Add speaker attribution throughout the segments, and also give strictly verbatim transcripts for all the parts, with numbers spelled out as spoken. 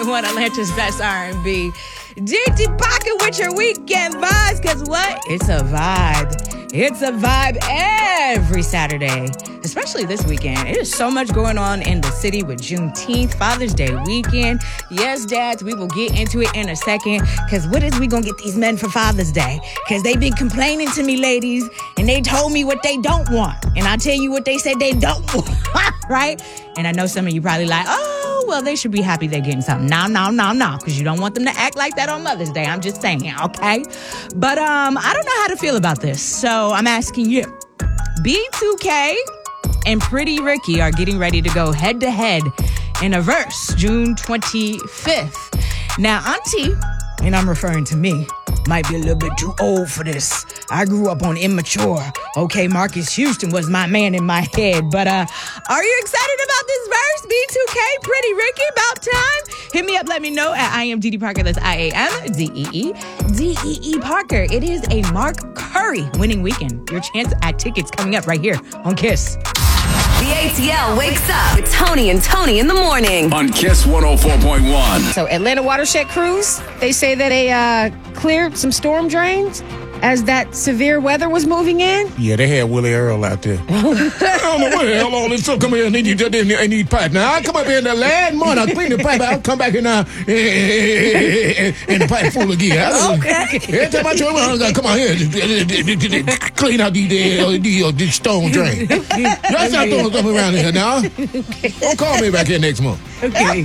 Speaker 1: one, Atlanta's best R and B. D T Pocket with your weekend vibes, because what? It's a vibe. It's a vibe every Saturday, especially this weekend. It is so much going on in the city with Juneteenth, Father's Day weekend. Yes, dads, we will get into it in a second, because what is we going to get these men for Father's Day? Because they've been complaining to me, ladies, and they told me what they don't want. And I'll tell you what they said they don't want, right? And I know some of you probably like, oh, well, they should be happy they're getting something. No, no, no, no, because you don't want them to act like that on Mother's Day. I'm just saying, okay? But um, I don't know how to feel about this, so I'm asking you. B two K and Pretty Ricky are getting ready to go head-to-head in a verse June twenty-fifth. Now, Auntie, and I'm referring to me, might be a little bit too old for this. I grew up on Immature. Okay, Marcus Houston was my man in my head. But uh, are you excited about this verse? B two K, Pretty Ricky, about time? Hit me up, let me know at I am D D Parker. That's I A M D E E D E E Parker. It is a Mark Curry winning weekend. Your chance at tickets coming up right here on KISS.
Speaker 2: The A T L wakes up with Tony and Tony in the morning.
Speaker 3: On KISS one oh four point one.
Speaker 4: So Atlanta Watershed Crews, they say that they uh, cleared some storm drains as that severe weather was moving in.
Speaker 5: Yeah, they had Willie Earl out there. I don't know what the hell all this stuff come here and they need, they need pipe. Now, I come up here in the last month, I clean the pipe, I'll come back and, uh, and the pipe full again.
Speaker 1: Okay.
Speaker 5: Every time I turn around, I come out here and clean out these, these, these stone drains. Y'all start throwing stuff around here now. Don't call me back here next month.
Speaker 1: Okay.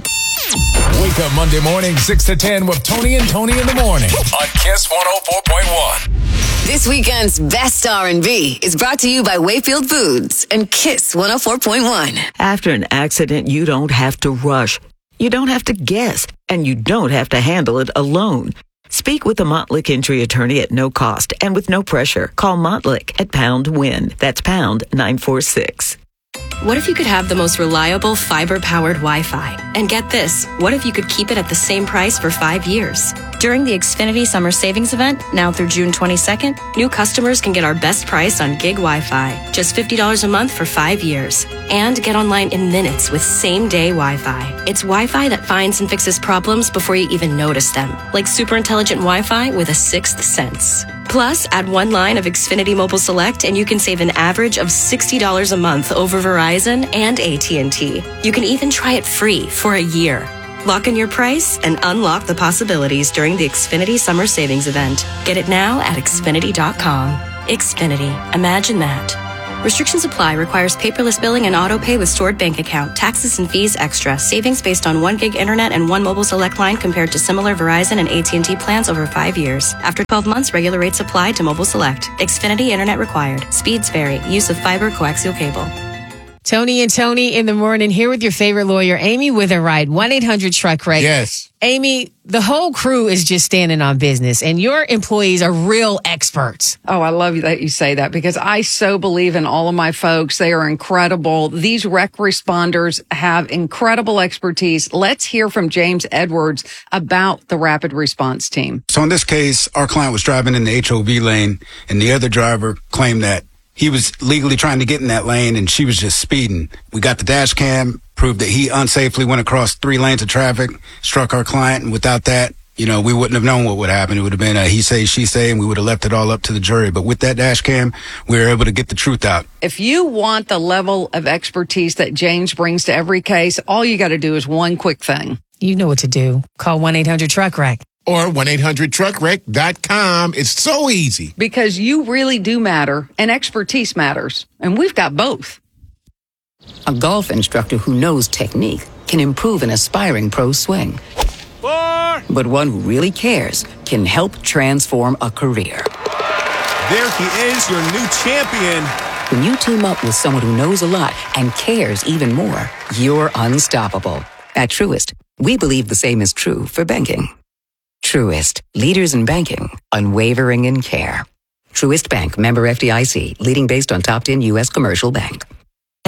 Speaker 3: Wake up Monday morning, six to ten with Tony and Tony in the morning on KISS one oh four point one.
Speaker 2: This weekend's best R and B is brought to you by Wayfield Foods and KISS one oh four point one.
Speaker 6: After an accident, you don't have to rush. You don't have to guess. And you don't have to handle it alone. Speak with a Montlick Entry attorney at no cost and with no pressure. Call Montlick at pound win. That's pound nine four six.
Speaker 7: What if you could have the most reliable fiber-powered Wi-Fi? And get this, what if you could keep it at the same price for five years? During the Xfinity Summer Savings Event, now through June twenty-second, new customers can get our best price on gig Wi-Fi, just fifty dollars a month for five years. And get online in minutes with same-day Wi-Fi. It's Wi-Fi that finds and fixes problems before you even notice them, like super intelligent Wi-Fi with a sixth sense. Plus, add one line of Xfinity Mobile Select and you can save an average of sixty dollars a month over Verizon and A T and T. You can even try it free for a year. Lock in your price and unlock the possibilities during the Xfinity Summer Savings Event. Get it now at Xfinity dot com. Xfinity. Imagine that. Restrictions apply. Requires paperless billing and auto pay with stored bank account. Taxes and fees extra. Savings based on one gig internet and one mobile select line compared to similar Verizon and A T and T plans over five years. After twelve months, regular rates apply to mobile select. Xfinity internet required. Speeds vary. Use of fiber coaxial cable.
Speaker 4: Tony and Tony in the morning, here with your favorite lawyer, Amy Witherite, one eight hundred truck wreck.
Speaker 5: Yes.
Speaker 4: Amy, the whole crew is just standing on business, and your employees are real experts.
Speaker 8: Oh, I love that you say that, because I so believe in all of my folks. They are incredible. These wreck responders have incredible expertise. Let's hear from James Edwards about the rapid response team.
Speaker 9: So in this case, our client was driving in the H O V lane, and the other driver claimed that he was legally trying to get in that lane and she was just speeding. We got the dash cam, proved that he unsafely went across three lanes of traffic, struck our client, and without that, you know, we wouldn't have known what would happen. It would have been a he say, she say, and we would have left it all up to the jury. But with that dash cam, we were able to get the truth out.
Speaker 8: If you want the level of expertise that James brings to every case, all you got to do is one quick thing.
Speaker 4: You know what to do. Call one eight hundred truck wreck.
Speaker 5: Or one eight hundred truck wreck dot com. It's so easy.
Speaker 8: Because you really do matter, and expertise matters. And we've got both.
Speaker 10: A golf instructor who knows technique can improve an aspiring pro's swing. Four. But one who really cares can help transform a career.
Speaker 11: There he is, your new champion.
Speaker 10: When you team up with someone who knows a lot and cares even more, you're unstoppable. At Truist, we believe the same is true for banking. Truist, leaders in banking, unwavering in care. Truist Bank, member F D I C, leading based on top ten U S commercial bank.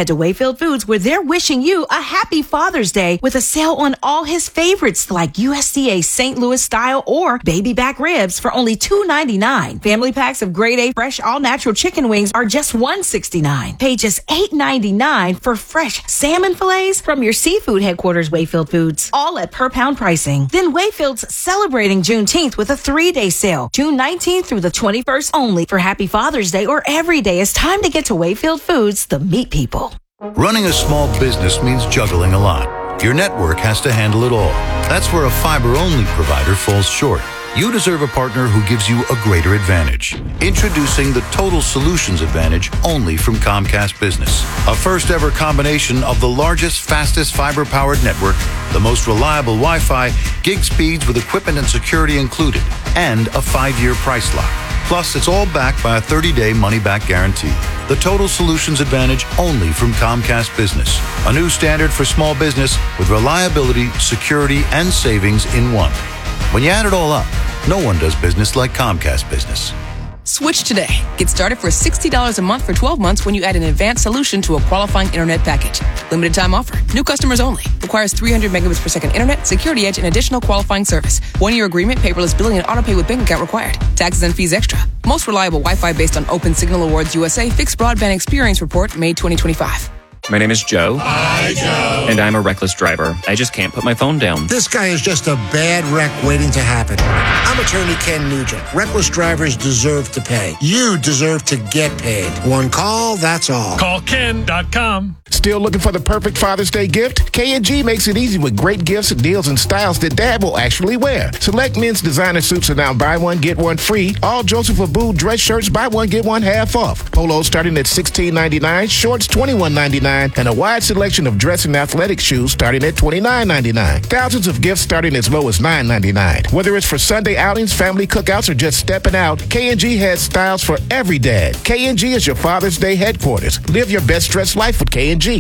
Speaker 12: Head to Wayfield Foods where they're wishing you a happy Father's Day with a sale on all his favorites like U S D A Saint Louis style or baby back ribs for only two ninety-nine. Family packs of grade A fresh all natural chicken wings are just one sixty-nine. Pay just eight ninety-nine for fresh salmon fillets from your seafood headquarters, Wayfield Foods. All at per pound pricing. Then Wayfield's celebrating Juneteenth with a three-day sale. June nineteenth through the twenty-first only for Happy Father's Day or every day. It's time to get to Wayfield Foods, the meat people.
Speaker 13: Running a small business means juggling a lot. Your network has to handle it all. That's where a fiber-only provider falls short. You deserve a partner who gives you a greater advantage. Introducing the Total Solutions Advantage only from Comcast Business. A first-ever combination of the largest, fastest fiber-powered network, the most reliable Wi-Fi, gig speeds with equipment and security included, and a five-year price lock. Plus, it's all backed by a thirty-day money-back guarantee. The Total Solutions Advantage only from Comcast Business. A new standard for small business with reliability, security, and savings in one. When you add it all up, no one does business like Comcast Business.
Speaker 14: Switch today. Get started for sixty dollars a month for twelve months when you add an advanced solution to a qualifying internet package. Limited time offer. New customers only. Requires three hundred megabits per second internet, security edge, and additional qualifying service. One-year agreement, paperless billing, and autopay with bank account required. Taxes and fees extra. Most reliable Wi-Fi based on Open Signal Awards U S A Fixed Broadband Experience Report, May twenty twenty-five.
Speaker 15: My name is Joe.
Speaker 16: Hi, Joe.
Speaker 15: And I'm a reckless driver. I just can't put my phone down.
Speaker 16: This guy is just a bad wreck waiting to happen. I'm attorney Ken Nugent. Reckless drivers deserve to pay. You deserve to get paid. One call, that's all.
Speaker 17: Call Ken dot com.
Speaker 5: Still looking for the perfect Father's Day gift? K and G makes it easy with great gifts, deals, and styles that Dad will actually wear. Select men's designer suits are now buy one, get one free. All Joseph Abboud dress shirts, buy one, get one half off. Polos starting at sixteen ninety-nine, shorts twenty-one ninety-nine, and a wide selection of dress and athletic shoes starting at twenty-nine ninety-nine. Thousands of gifts starting as low as nine ninety-nine. Whether it's for Sunday outings, family cookouts, or just stepping out, K and G has styles for every dad. K and G is your Father's Day headquarters. Live your best dressed life with K and G.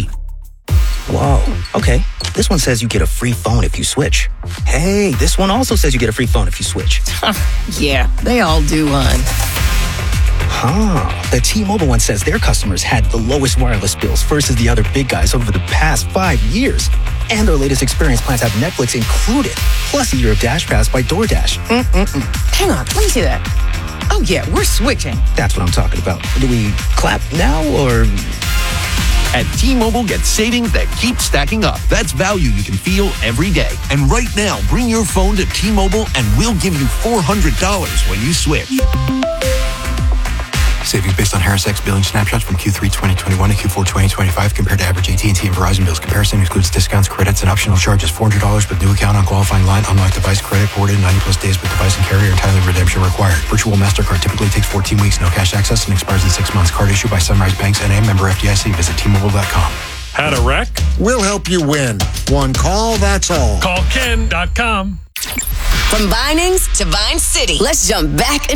Speaker 18: Whoa, okay. This one says you get a free phone if you switch. Hey, this one also says you get a free phone if you switch.
Speaker 19: Yeah, they all do, hon.
Speaker 18: Huh. The T-Mobile one says their customers had the lowest wireless bills versus the other big guys over the past five years. And their latest experience plans have Netflix included, plus a year of Dash Pass by DoorDash. Mm-mm-mm.
Speaker 19: Hang on, let me see that. Oh, yeah, we're switching.
Speaker 18: That's what I'm talking about. Do we clap now or...
Speaker 20: At T-Mobile, get savings that keep stacking up. That's value you can feel every day. And right now, bring your phone to T-Mobile and we'll give you four hundred dollars when you switch.
Speaker 21: Savings based on Harris X billing snapshots from Q three twenty twenty-one to Q four twenty twenty-five compared to average A T and T and Verizon bills. Comparison excludes discounts, credits, and optional charges. four hundred dollars with new account on qualifying line. Unlocked device credit ported ninety plus days with device and carrier. Entirely redemption required. Virtual MasterCard typically takes fourteen weeks. No cash access and expires in six months. Card issued by Sunrise Banks N A, member F D I C. Visit T Mobile dot com.
Speaker 17: Had a wreck?
Speaker 16: We'll help you win. One call, that's all.
Speaker 17: Call Ken dot com.
Speaker 2: From Vinings to Vine City, let's jump back